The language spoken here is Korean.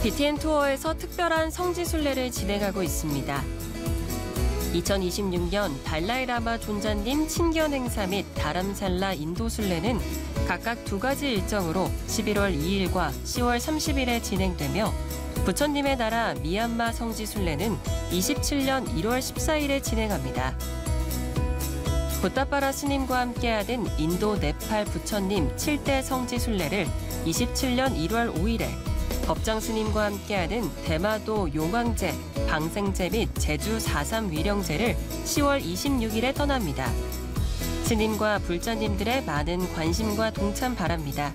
BTN 투어에서 특별한 성지순례를 진행하고 있습니다. 2026년 달라이라마 존자님 친견 행사 및 다람살라 인도순례는 각각 두 가지 일정으로 11월 2일과 10월 30일에 진행되며 부처님의 나라 미얀마 성지순례는 27년 1월 14일에 진행합니다. 붓다빠라 스님과 함께하는 인도 네팔 부처님 7대 성지순례를 27년 1월 5일에 법장 스님과 함께하는 대마도 용왕제, 방생제 및 제주 4.3 위령제를 10월 26일에 떠납니다. 스님과 불자님들의 많은 관심과 동참 바랍니다.